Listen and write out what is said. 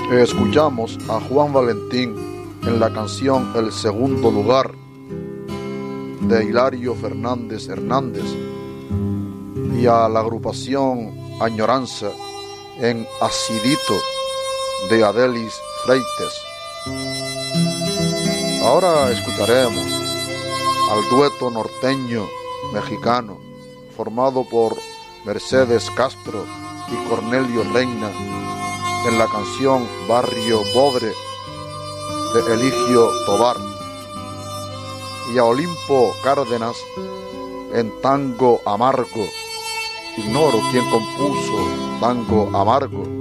Escuchamos a Juan Valentín en la canción El Segundo Lugar de Hilario Fernández Hernández y a la agrupación Añoranza en Acidito de Adelis Freites. Ahora escucharemos al dueto norteño mexicano formado por Mercedes Castro y Cornelio Reina en la canción Barrio Pobre de Eligio Tobar y a Olimpo Cárdenas en Tango Amargo. Ignoro quién compuso Tango Amargo,